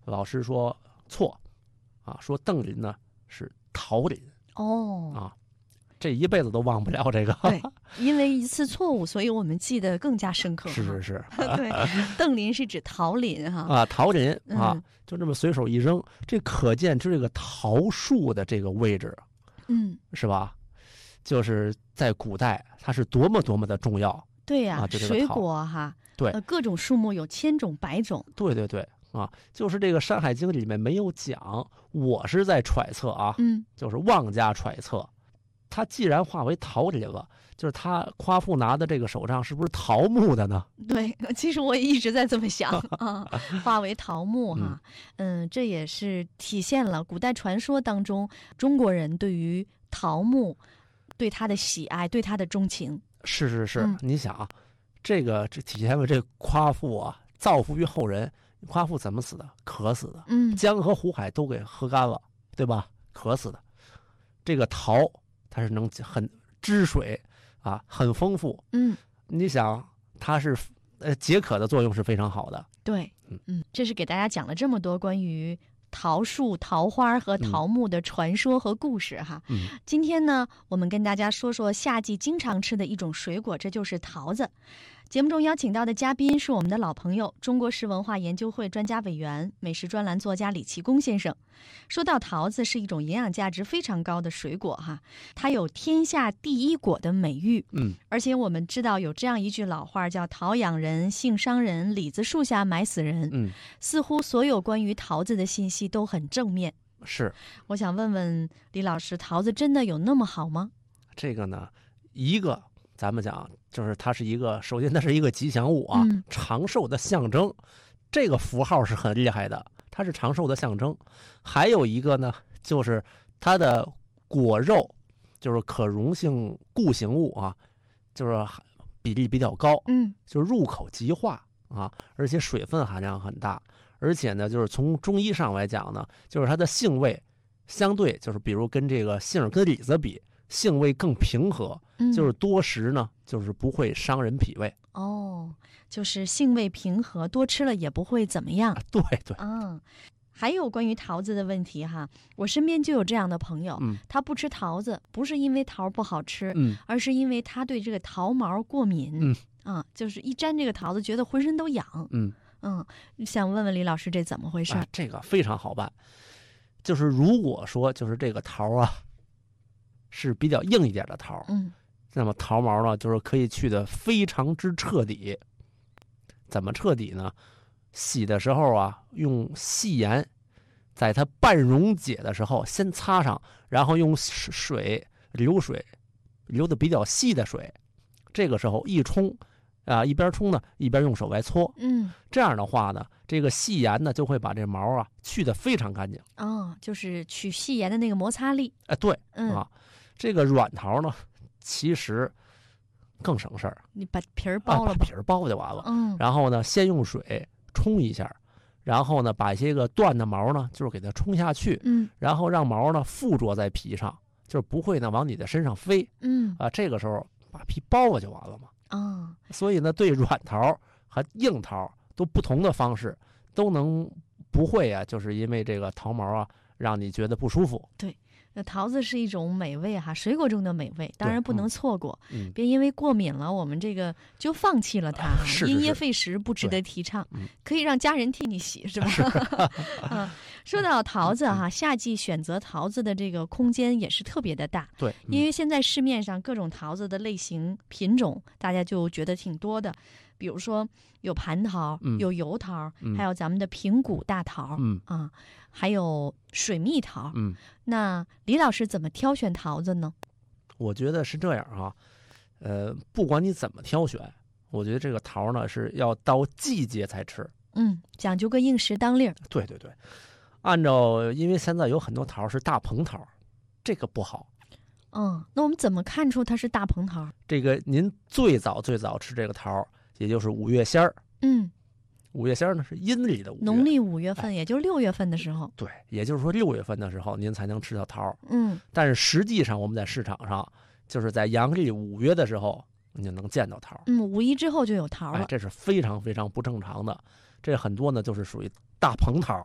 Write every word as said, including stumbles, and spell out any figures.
老师说错啊，说邓林呢是桃林。 哦啊，这一辈子都忘不了这个。 对，因为一次错误，所以我们记得更加深刻。 是是是， 对，邓林是指桃林哈。 啊，桃林啊， 嗯就这么随手一扔，这可见就这个桃树的这个位置， 嗯， 是吧？就是在古代，它是多么多么的重要。 对呀、 啊就这个水桃果哈， 对呃，各种树木有千种百种。 对对对啊，就是这个《山海经》里面没有讲，我是在揣测啊， 嗯就是妄加揣测。它既然化为桃林了，就是他夸父拿的这个手杖是不是桃木的呢？ 对，其实我也一直在这么想啊，化为桃木哈，嗯，这也是体现了古代传说当中中国人对于桃木对它的喜爱，对它的钟情。 是是是， 嗯你想啊，这个这体现了这夸父啊，造福于后人。夸父怎么死的？渴死的， 嗯江河湖海都给喝干了，对吧？渴死的。这个桃它是能很汁水啊，很丰富。 嗯， 你想，它是呃解渴的作用是非常好的。 对嗯， 嗯，这是给大家讲了这么多关于桃树、桃花和桃木的传说和故事哈。 嗯， 今天呢，我们跟大家说说夏季经常吃的一种水果，这就是桃子。节目中邀请到的嘉宾是我们的老朋友，中国食文化研究会专家委员、美食专栏作家李其功先生。说到桃子是一种营养价值非常高的水果哈，它有天下第一果的美誉。 嗯， 而且我们知道有这样一句老话叫桃养人，杏伤人，李子树下埋死人。 嗯， 似乎所有关于桃子的信息都很正面。 是我想问问李老师，桃子真的有那么好吗？ 这个呢，一个咱们讲就是它是一个，首先它是一个吉祥物啊， 嗯长寿的象征，这个符号是很厉害的，它是长寿的象征。还有一个呢，就是它的果肉，就是可溶性固形物啊，就是比例比较高， 嗯就入口即化啊，而且水分含量很大。而且呢，就是从中医上来讲呢，就是它的性味相对，就是比如跟这个杏跟李子比，性味更平和， 嗯， 就是多食呢，就是不会伤人脾胃。 哦，就是性味平和，多吃了也不会怎么样啊。对对， 嗯。还有关于桃子的问题哈，我身边就有这样的朋友， 嗯他不吃桃子，不是因为桃不好吃， 嗯而是因为他对这个桃毛过敏。 嗯啊，就是一沾这个桃子，觉得浑身都痒。 嗯嗯，想问问李老师，这怎么回事？ 啊，这个非常好办。就是如果说就是这个桃啊是比较硬一点的桃， 嗯那么桃毛呢，就是可以去的非常之彻底。怎么彻底呢？洗的时候啊，用细盐，在它半溶解的时候先擦上，然后用水流水流的比较细的水，这个时候一冲啊，一边冲呢，一边用手来搓。 嗯， 这样的话呢，这个细盐呢就会把这毛啊去得非常干净。 哦，就是取细盐的那个摩擦力。 哎，对， 嗯啊，这个软桃呢，其实更省事儿， 你把皮儿啊剥了吧。 把皮儿剥就完了。 嗯然后呢，先用水冲一下，然后呢，把一些个断的毛呢，就是给它冲下去， 嗯然后让毛呢附着在皮上，就是不会呢往你的身上飞嗯啊。这个时候把皮剥了就完了嘛。 啊， 所以呢，对软桃和硬桃都不同的方式，都能不会啊，就是因为这个桃毛啊，让你觉得不舒服。 那桃子是一种美味哈，水果中的美味，当然不能错过。 嗯， 别因为过敏了，我们这个就放弃了它哈， 是是因噎是废食不值得提倡。 嗯可以让家人替你洗，是吧？啊，说到桃子哈，夏季选择桃子的这个空间也是特别的大， 对，嗯因为现在市面上各种桃子的类型品种，大家就觉得挺多的。比如说有蟠桃， 嗯有油桃， 嗯还有咱们的平谷大桃， 嗯啊，还有水蜜桃。 嗯， 那李老师怎么挑选桃子呢？ 我觉得是这样啊，呃，不管你怎么挑选，我觉得这个桃呢是要到季节才吃。 嗯，讲究个应时当令儿。 对对对，按照因为现在有很多桃是大棚桃，这个不好。 嗯，那我们怎么看出它是大棚桃？ 这个您最早最早吃这个桃，也就是五月仙儿。 嗯， 五月仙儿呢是阴历的五月， 农历五月份，也就六月份的时候。 对，也就是说六月份的时候您才能吃到桃。 嗯但是实际上我们在市场上，就是在阳历五月的时候，你就能见到桃。 嗯，五一之后就有桃了。 哎，这是非常非常不正常的。这很多呢就是属于大棚桃。